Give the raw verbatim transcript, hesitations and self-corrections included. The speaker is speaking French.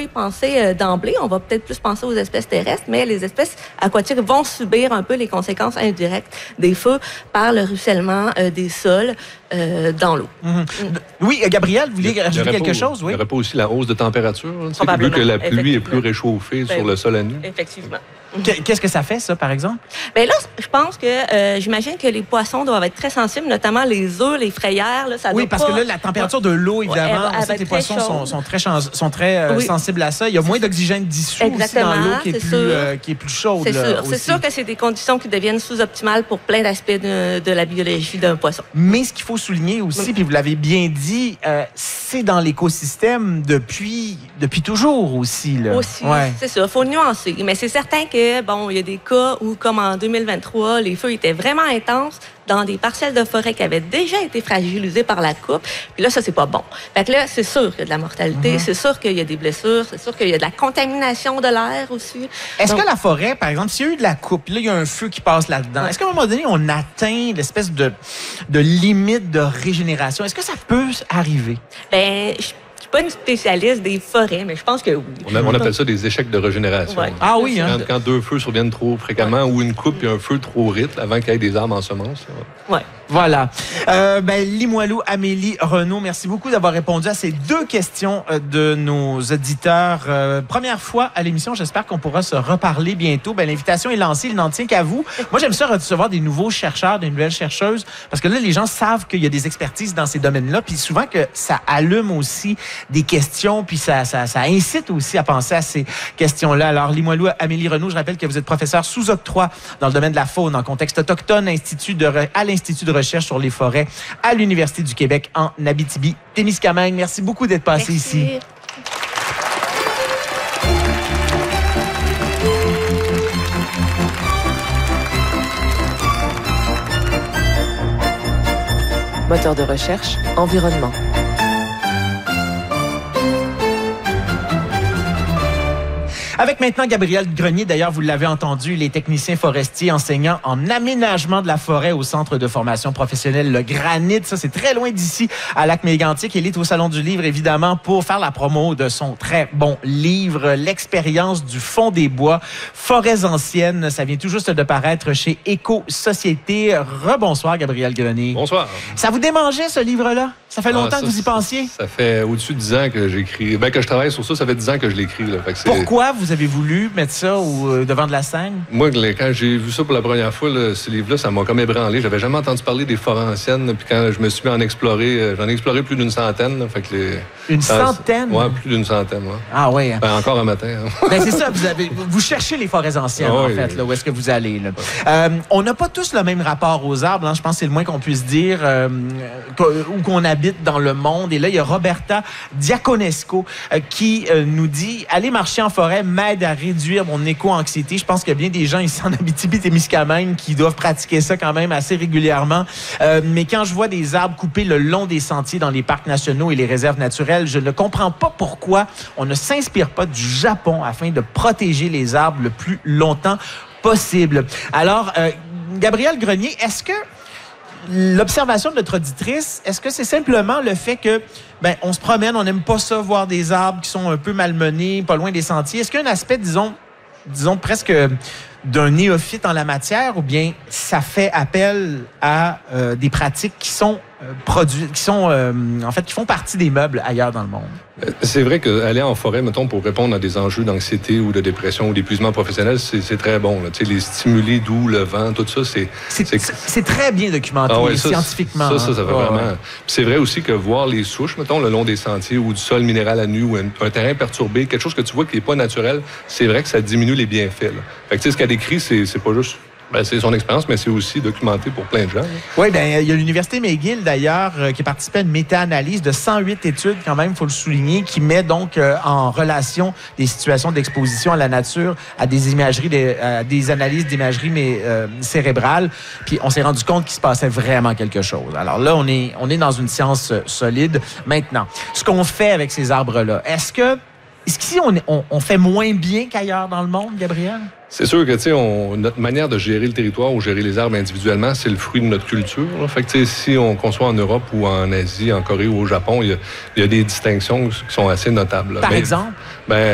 y penser euh, d'emblée. On va peut-être plus penser aux espèces terrestres, mais les espèces aquatiques vont subir un peu les conséquences indirectes des feux par le ruissellement euh, des sols euh, dans l'eau. Mm-hmm. Mm. Oui, Gabriel, vous vouliez rajouter quelque pas, chose? Oui. Il n'y aurait pas aussi la hausse de température, hein, vu que la pluie est plus réchauffée ben, sur le sol à nu? Effectivement. Qu'est-ce que ça fait, ça, par exemple? Bien là, je pense que, euh, j'imagine que les poissons doivent être très sensibles, notamment les œufs, les frayères. Là, ça oui, doit parce pas... que là, la température de l'eau, évidemment, ouais, elle, on elle sait que les poissons sont, sont très, sont très euh, oui. sensibles à ça. Il y a moins d'oxygène dissous aussi dans l'eau qui, euh, qui est plus chaude. C'est sûr. C'est sûr que c'est des conditions qui deviennent sous-optimales pour plein d'aspects de, de la biologie d'un poisson. Mais ce qu'il faut souligner aussi, oui. puis vous l'avez bien dit, euh, c'est dans l'écosystème depuis, depuis toujours aussi. Là. Aussi, ouais. c'est ça. Il faut nuancer. Mais c'est certain que, bon, il y a des cas où, comme en deux mille vingt-trois, les feux étaient vraiment intenses dans des parcelles de forêt qui avaient déjà été fragilisées par la coupe. Puis là, ça, c'est pas bon. Fait que là, c'est sûr qu'il y a de la mortalité, mm-hmm. c'est sûr qu'il y a des blessures, c'est sûr qu'il y a de la contamination de l'air aussi. Est-ce Donc, que la forêt, par exemple, s'il y a eu de la coupe, là, il y a un feu qui passe là-dedans, ouais. est-ce qu'à un moment donné, on atteint l'espèce de, de limite de régénération? Est-ce que ça peut arriver? Ben, je Je suis pas une spécialiste des forêts, mais je pense que oui. On, a, on appelle ça des échecs de régénération. Ouais. Ah oui, hein? Quand, quand deux feux surviennent trop fréquemment ouais. ou une coupe et un feu trop rythme avant qu'il y ait des arbres en semence. Oui. Voilà. Euh, ben, Limoilou, Amélie Renaud, merci beaucoup d'avoir répondu à ces deux questions de nos auditeurs. Euh, première fois à l'émission, j'espère qu'on pourra se reparler bientôt. Ben, l'invitation est lancée, il n'en tient qu'à vous. Moi, j'aime ça recevoir des nouveaux chercheurs, des nouvelles chercheuses, parce que là, les gens savent qu'il y a des expertises dans ces domaines-là, puis souvent que ça allume aussi des questions, puis ça, ça, ça incite aussi à penser à ces questions-là. Alors, Limoilou, Amélie Renaud, je rappelle que vous êtes professeur sous octroi dans le domaine de la faune en contexte autochtone, institut de, à l'Institut de recherche sur les forêts à l'Université du Québec en Abitibi-Témiscamingue. Merci beaucoup d'être passé Merci. ici. Moteur de recherche, environnement. Avec maintenant Gabriel Grenier, d'ailleurs, vous l'avez entendu, les techniciens forestiers enseignants en aménagement de la forêt au Centre de formation professionnelle Le Granit. Ça, c'est très loin d'ici, à Lac-Mégantic. Elle est au Salon du Livre, évidemment, pour faire la promo de son très bon livre, L'expérience du fond des bois, forêts anciennes. Ça vient tout juste de paraître chez Éco-Société. Rebonsoir, Gabriel Grenier. Bonsoir. Ça vous démangeait, ce livre-là? Ça fait longtemps ah, ça, que vous y pensiez? Ça fait au-dessus de dix ans que j'écris. Ben, que je travaille sur ça, ça fait dix ans que je l'écris. Là. Fait que Pourquoi vous avez voulu mettre ça au, euh, devant de la scène? Moi, quand j'ai vu ça pour la première fois, là, ce livre-là, ça m'a comme ébranlé. J'avais jamais entendu parler des forêts anciennes. Puis quand je me suis mis à en explorer, euh, j'en ai exploré plus d'une centaine. Là, fait que les... Une ça, centaine? Oui, plus d'une centaine. Ouais. Ah oui. Hein. Ben, encore un matin. Hein. Ben, c'est ça, vous, avez, vous cherchez les forêts anciennes, oh, en oui, fait, oui. Là, où est-ce que vous allez. Là. Euh, on n'a pas tous le même rapport aux arbres. Hein, je pense que c'est le moins qu'on puisse dire, euh, où qu'on habite dans le monde. Et là, il y a Roberta Diaconesco euh, qui euh, nous dit « Aller marcher en forêt m'aide à réduire mon éco-anxiété. » Je pense qu'il y a bien des gens ici en Abitibi-Témiscamingue qui doivent pratiquer ça quand même assez régulièrement. Euh, mais quand je vois des arbres coupés le long des sentiers dans les parcs nationaux et les réserves naturelles, je ne comprends pas pourquoi on ne s'inspire pas du Japon afin de protéger les arbres le plus longtemps possible. Alors, euh, Gabriel Grenier, est-ce que l'observation de notre auditrice, est-ce que c'est simplement le fait que ben on se promène, on n'aime pas ça, voir des arbres qui sont un peu malmenés, pas loin des sentiers? Est-ce qu'il y a un aspect, disons, disons presque d'un néophyte en la matière, ou bien ça fait appel à euh, des pratiques qui sont euh, produits, qui sont euh, en fait qui font partie des meubles ailleurs dans le monde? C'est vrai qu'aller en forêt, mettons, pour répondre à des enjeux d'anxiété ou de dépression ou d'épuisement professionnel, c'est, c'est très bon. Là. Tu sais, les stimuli doux, le vent, tout ça, c'est... C'est, c'est... c'est très bien documenté, ah ouais, ça, scientifiquement. Ça, ça, ça, ça fait hein. vraiment... Ouais. C'est vrai aussi que voir les souches, mettons, le long des sentiers ou du sol minéral à nu ou un, un terrain perturbé, quelque chose que tu vois qui n'est pas naturel, c'est vrai que ça diminue les bienfaits. Là. Fait que tu sais, ce qu'elle décrit, c'est, c'est pas juste... Ben, c'est son expérience, mais c'est aussi documenté pour plein de gens. Oui, bien, il y a l'Université McGill, d'ailleurs, euh, qui a participé à une méta-analyse de cent huit études, quand même, il faut le souligner, qui met donc euh, en relation des situations d'exposition à la nature, à des imageries, des, à des analyses d'imagerie mais, euh, cérébrale. Puis on s'est rendu compte qu'il se passait vraiment quelque chose. Alors là, on est, on est dans une science euh, solide. Maintenant, ce qu'on fait avec ces arbres-là, est-ce que Est-ce qu'ici, on, on, on fait moins bien qu'ailleurs dans le monde, Gabriel? C'est sûr que, tu sais, on, notre manière de gérer le territoire ou gérer les arbres individuellement, c'est le fruit de notre culture. Là. Fait que, tu sais, si on conçoit en Europe ou en Asie, en Corée ou au Japon, il y a, il y a des distinctions qui sont assez notables. Là. Par Mais, exemple? Ben,